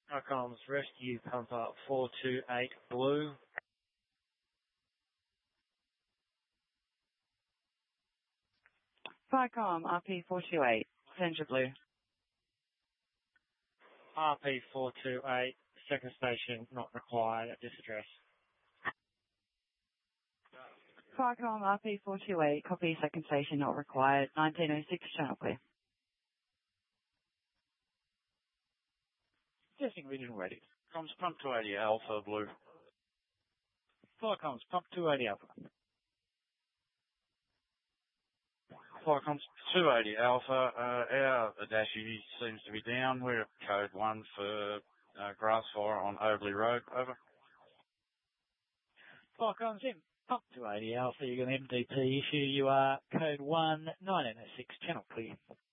Comms Rescue Pumper 428 Blue. Vicom RP428, Centre Blue. RP428, second station not required at this address. Vicom RP428, copy, second station not required, 1906, channel clear. Testing regional ready. Comms Pump 280 Alpha Blue. Comms Pump 280 Alpha. Comms 280 Alpha, our Adashi seems to be down. We're at code 1 for grass fire on Oberley Road. Over. Comms in Pump 280 Alpha, you've got an MDP issue. You are code 1, 1906, channel clear.